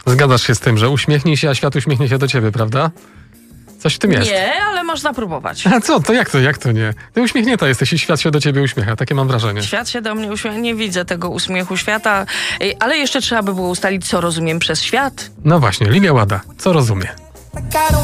Zgadzasz się z tym, że uśmiechnij się, a świat uśmiechnie się do ciebie, prawda? Coś w tym jest. Nie, ale można próbować. A co? To jak to nie? Ty uśmiechnięta jesteś i świat się do ciebie uśmiecha. Takie mam wrażenie. Świat się do mnie uśmiecha. Nie widzę tego uśmiechu świata, ale jeszcze trzeba by było ustalić, co rozumiem przez świat. No właśnie, Lilia Łada. Co rozumie? Like I don't